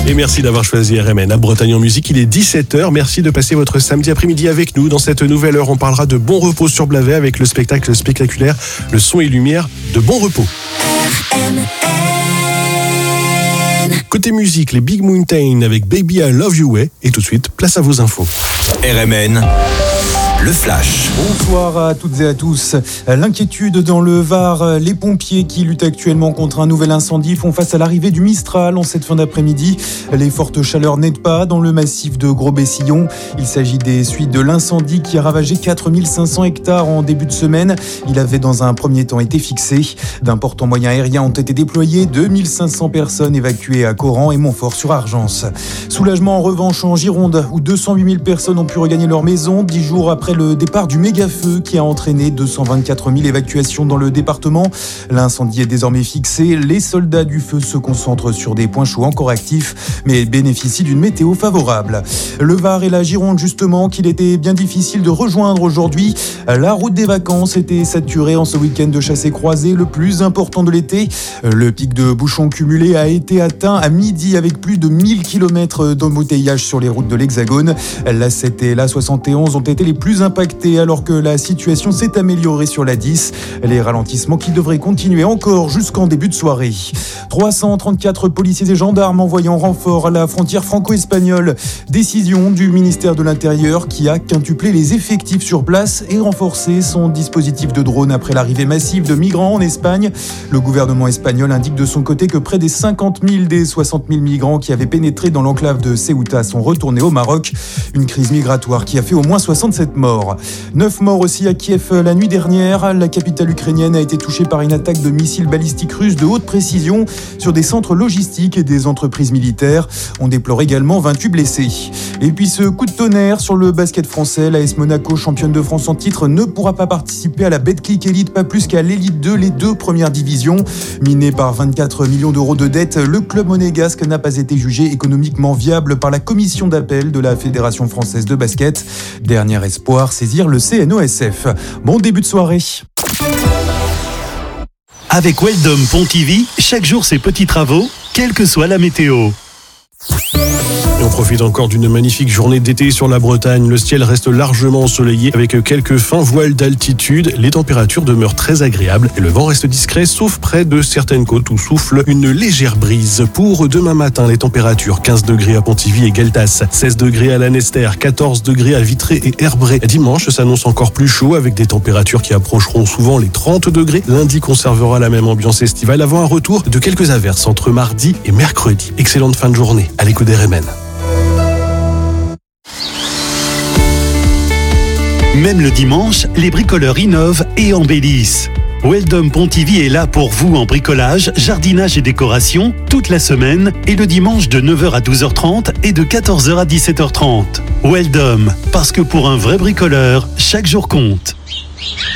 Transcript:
Et merci d'avoir choisi RMN à Bretagne en musique. Il est 17h. Merci de passer votre samedi après-midi avec nous. Dans cette nouvelle heure, on parlera de Bon Repos sur Blavet avec le spectacle spectaculaire Le son et lumière de Bon Repos. RMN. Côté musique, les Big Mountain avec Baby I Love You Way. Et tout de suite, place à vos infos. RMN. Le Flash. Bonsoir à toutes et à tous. L'inquiétude dans le Var. Les pompiers qui luttent actuellement contre un nouvel incendie font face à l'arrivée du Mistral en cette fin d'après-midi. Les fortes chaleurs n'aident pas dans le massif de Gros-Bessillon. Il s'agit des suites de l'incendie qui a ravagé 4500 hectares en début de semaine. Il avait dans un premier temps été fixé. D'importants moyens aériens ont été déployés. 2500 personnes évacuées à Coran et Montfort-sur-Argence. Soulagement en revanche en Gironde où 208 000 personnes ont pu regagner leur maison 10 jours après le départ du méga-feu qui a entraîné 224 000 évacuations dans le département. L'incendie est désormais fixé. Les soldats du feu se concentrent sur des points chauds encore actifs, mais bénéficient d'une météo favorable. Le Var et la Gironde, justement, qu'il était bien difficile de rejoindre aujourd'hui. La route des vacances était saturée en ce week-end de chassé-croisé, le plus important de l'été. Le pic de bouchons cumulé a été atteint à midi avec plus de 1000 km d'embouteillage sur les routes de l'Hexagone. La 7 et la 71 ont été les plus impactés alors que la situation s'est améliorée sur la 10. Les ralentissements qui devraient continuer encore jusqu'en début de soirée. 334 policiers et gendarmes envoyés en renfort à la frontière franco-espagnole. Décision du ministère de l'Intérieur qui a quintuplé les effectifs sur place et renforcé son dispositif de drone après l'arrivée massive de migrants en Espagne. Le gouvernement espagnol indique de son côté que près des 50 000 des 60 000 migrants qui avaient pénétré dans l'enclave de Ceuta sont retournés au Maroc. Une crise migratoire qui a fait au moins 67 morts. 9 morts aussi à Kiev la nuit dernière. La capitale ukrainienne a été touchée par une attaque de missiles balistiques russes de haute précision sur des centres logistiques et des entreprises militaires. On déplore également 28 blessés. Et puis ce coup de tonnerre sur le basket français. L'AS Monaco, championne de France en titre, ne pourra pas participer à la Betclic Elite, pas plus qu'à l'Elite 2, les deux premières divisions. Miné par 24 millions d'euros de dettes, le club monégasque n'a pas été jugé économiquement viable par la commission d'appel de la Fédération française de basket. Dernier espoir, saisir le CNOSF. Bon début de soirée. Avec Weldom Pontivy, chaque jour ses petits travaux, quelle que soit la météo. Et on profite encore d'une magnifique journée d'été sur la Bretagne. Le ciel reste largement ensoleillé avec quelques fins voiles d'altitude. Les températures demeurent très agréables et le vent reste discret sauf près de certaines côtes où souffle une légère brise. Pour demain matin, les températures 15 degrés à Pontivy et Gueltas, 16 degrés à Lanester, 14 degrés à Vitré et Herbray. Dimanche s'annonce encore plus chaud avec des températures qui approcheront souvent les 30 degrés. Lundi conservera la même ambiance estivale avant un retour de quelques averses entre mardi et mercredi. Excellente fin de journée à l'écoute d'RMN. Même le dimanche, les bricoleurs innovent et embellissent. Weldom Pontivy est là pour vous en bricolage, jardinage et décoration toute la semaine et le dimanche de 9h à 12h30 et de 14h à 17h30. Weldom, parce que pour un vrai bricoleur, chaque jour compte.